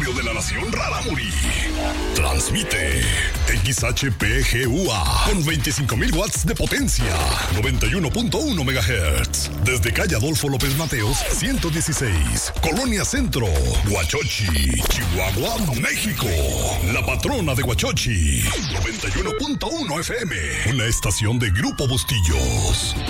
Laboratorio de la Nación Rarámuri. Transmite XHPGUA con 25,000 watts de potencia, 91.1 MHz. Desde calle Adolfo López Mateos, 116, Colonia Centro, Huachochi, Chihuahua, México. La patrona de Huachochi, 91.1 FM. Una estación de Grupo Bustillos.